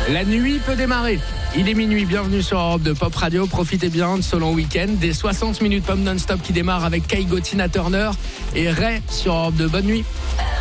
La nuit peut démarrer. Il est minuit, bienvenue sur Europe 2 Pop Radio. Profitez bien de ce long week-end. Des 60 minutes pop non-stop qui démarrent avec Kygo, Tina Turner et Ray sur Europe 2. Bonne nuit.